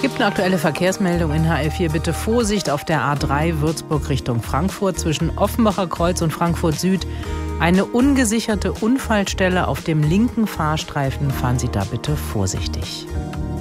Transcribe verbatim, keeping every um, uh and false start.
Gibt eine aktuelle Verkehrsmeldung in H L vier. Bitte Vorsicht auf der A drei Würzburg Richtung Frankfurt zwischen Offenbacher Kreuz und Frankfurt Süd. Eine ungesicherte Unfallstelle auf dem linken Fahrstreifen. Fahren Sie da bitte vorsichtig.